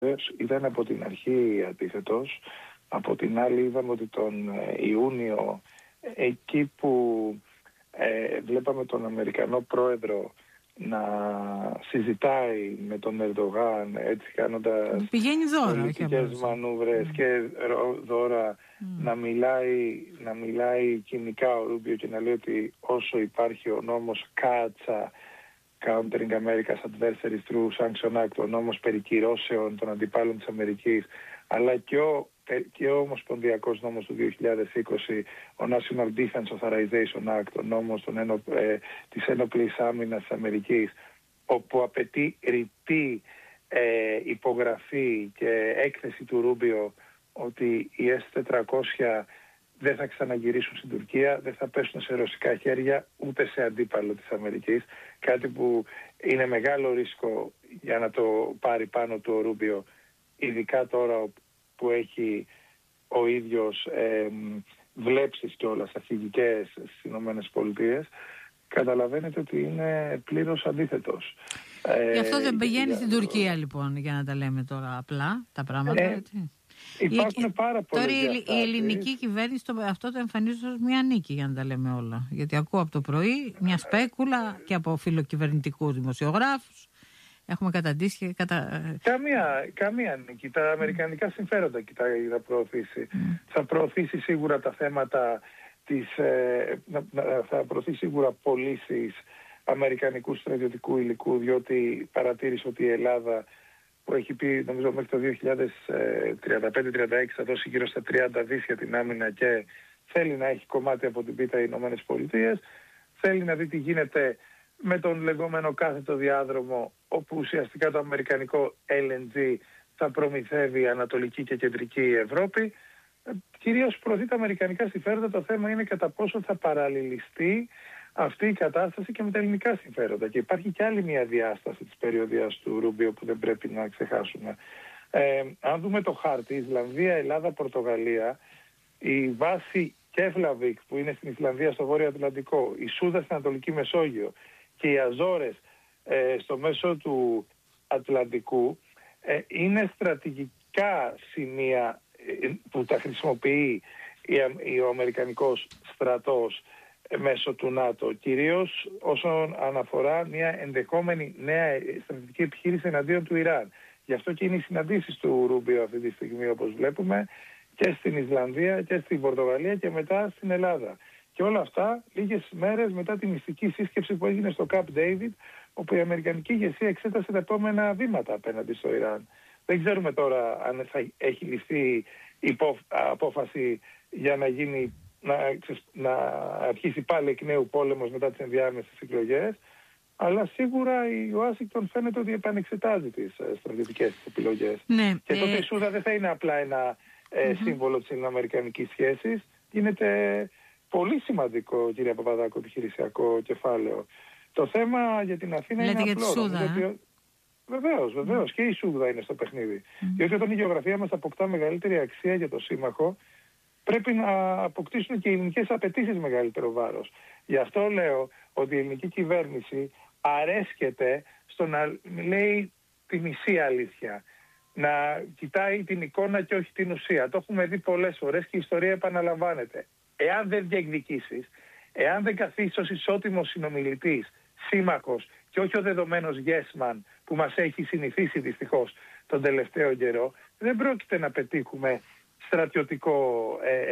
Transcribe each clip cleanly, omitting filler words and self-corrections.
Ήταν από την αρχή αντίθετος. Από την άλλη είδαμε ότι τον Ιούνιο, εκεί που βλέπαμε τον Αμερικανό πρόεδρο να συζητάει με τον Ερντογάν, έτσι κάνοντας πολιτικές μανούβρες και δώρα, να μιλάει κοινικά ο Ρούμπιο και να λέει ότι όσο υπάρχει ο νόμος Κάτσα, Countering America's Adversaries Through Sanction Act, ο νόμος περί κυρώσεων των αντιπάλων της Αμερικής, αλλά και ο Ομοσπονδιακός νόμος του 2020, ο National Defense Authorization Act, ο νόμος της ένοπλης άμυνας της Αμερικής, όπου απαιτεί ρητή υπογραφή και έκθεση του Ρούμπιο ότι οι S-400 δεν θα ξαναγυρίσουν στην Τουρκία, δεν θα πέσουν σε ρωσικά χέρια ούτε σε αντίπαλο της Αμερικής, κάτι που είναι μεγάλο ρίσκο για να το πάρει πάνω του ο Ρούμπιο, ειδικά τώρα που έχει ο ίδιος βλέψεις κιόλας αρχηγικές στις Ηνωμένες Πολιτείες. Καταλαβαίνετε ότι είναι πλήρως αντίθετος. Γι' αυτό δεν πηγαίνει στην Τουρκία λοιπόν, για να τα λέμε τώρα απλά τα πράγματα, έτσι. Υπάρχουν πάρα πολλές διαστάσεις. Τώρα η ελληνική κυβέρνηση αυτό το εμφανίζει ως μια νίκη, για να τα λέμε όλα. Γιατί ακούω από το πρωί μια σπέκουλα και από φιλοκυβερνητικούς δημοσιογράφους. Έχουμε καταντήσει Καμία νίκη. Τα αμερικανικά συμφέροντα κοιτάει να προωθήσει. Θα προωθήσει σίγουρα τα θέματα θα προωθήσει σίγουρα πωλήσεις αμερικανικού στρατιωτικού υλικού, διότι παρατήρησε ότι η Ελλάδα, που έχει πει νομίζω μέχρι το 2035-36 θα δώσει γύρω στα 30 δις για την άμυνα και θέλει να έχει κομμάτι από την πίτα οι Ηνωμένες Πολιτείες, θέλει να δει τι γίνεται με τον λεγόμενο κάθετο διάδρομο, όπου ουσιαστικά το αμερικανικό LNG θα προμηθεύει Ανατολική και Κεντρική Ευρώπη. Κυρίως προωθεί τα αμερικανικά συμφέροντα. Το θέμα είναι κατά πόσο θα παραλληλιστεί αυτή η κατάσταση και με τα ελληνικά συμφέροντα. Και υπάρχει και άλλη μια διάσταση της περιοδίας του Ρούμπιο που δεν πρέπει να ξεχάσουμε. Αν δούμε το χάρτη, Ισλανδία, Ελλάδα, Πορτογαλία, η βάση Κέφλαβικ που είναι στην Ισλανδία στο Βόρειο Ατλαντικό, η Σούδα στην Ανατολική Μεσόγειο και οι Αζόρες στο μέσο του Ατλαντικού είναι στρατηγικά σημεία που τα χρησιμοποιεί ο Αμερικανικός στρατός μέσω του ΝΑΤΟ, κυρίως όσον αναφορά μια ενδεχόμενη νέα στρατιωτική επιχείρηση εναντίον του Ιράν. Γι' αυτό και είναι οι συναντήσεις του Ρούμπιο αυτή τη στιγμή, όπως βλέπουμε, και στην Ισλανδία και στην Πορτογαλία και μετά στην Ελλάδα. Και όλα αυτά λίγες μέρες μετά τη μυστική σύσκεψη που έγινε στο Camp David, όπου η αμερικανική ηγεσία εξέτασε τα επόμενα βήματα απέναντι στο Ιράν. Δεν ξέρουμε τώρα αν θα έχει ληφθεί απόφαση για να αρχίσει πάλι εκ νέου πόλεμος μετά τις ενδιάμεσες εκλογές, αλλά σίγουρα η Ουάσιγκτον φαίνεται ότι επανεξετάζει τις στρατιωτικές επιλογές. Ναι, και τότε η Σούδα δεν θα είναι απλά ένα σύμβολο της ελληνοαμερικανικής σχέσης, γίνεται πολύ σημαντικό, κύριε Παπαδάκο, επιχειρησιακό κεφάλαιο. Το θέμα για την Αθήνα είναι απλό. Βεβαίως, και η Σούδα είναι στο παιχνίδι. Διότι όταν η γεωγραφία μας αποκτά μεγαλύτερη αξία για το σύμμαχο, πρέπει να αποκτήσουν και οι ελληνικές απαιτήσεις μεγαλύτερο βάρος. Γι' αυτό λέω ότι η ελληνική κυβέρνηση αρέσκεται στο να λέει τη μισή αλήθεια. Να κοιτάει την εικόνα και όχι την ουσία. Το έχουμε δει πολλές φορές και η ιστορία επαναλαμβάνεται. Εάν δεν διεκδικήσεις, εάν δεν καθίσεις ως ισότιμος συνομιλητής, σύμμαχος και όχι ο δεδομένος yes man που μας έχει συνηθίσει δυστυχώς τον τελευταίο καιρό, δεν πρόκειται να πετύχουμε στρατιωτικό,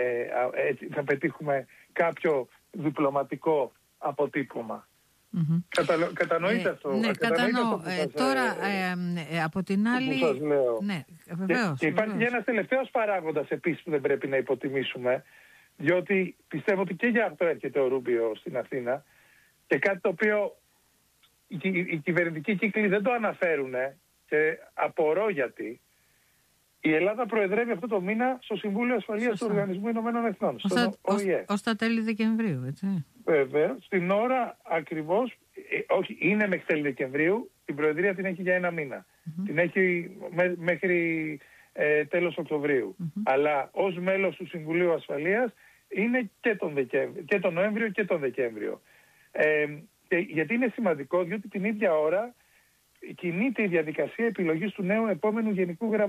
θα πετύχουμε κάποιο διπλωματικό αποτύπωμα. Κατανοείτε αυτό? Ναι, κατανοώ. Τώρα από την άλλη... Που σας λέω. Ναι, βεβαίως, και υπάρχει και ένας τελευταίος παράγοντας επίσης που δεν πρέπει να υποτιμήσουμε, διότι πιστεύω ότι και για αυτό έρχεται ο Ρούμπιο στην Αθήνα και κάτι το οποίο οι κυβερνητικοί κύκλοι δεν το αναφέρουν και απορώ γιατί. Η Ελλάδα προεδρεύει αυτό το μήνα στο Συμβούλιο Ασφαλείας του Οργανισμού Ηνωμένων Εθνών, στον ΟΗΕ. Ως τα τέλη Δεκεμβρίου, έτσι. Βέβαια, στην ώρα ακριβώς, όχι, είναι μέχρι τέλη Δεκεμβρίου, την Προεδρία την έχει για ένα μήνα. Την έχει μέχρι τέλος Οκτωβρίου. Αλλά ως μέλος του Συμβουλίου Ασφαλείας είναι και τον Νοέμβριο και τον Δεκέμβριο. Γιατί είναι σημαντικό, διότι την ίδια ώρα κινείται η διαδικασία επιλογής του νέου επόμενου Γενικού Γραμματέα.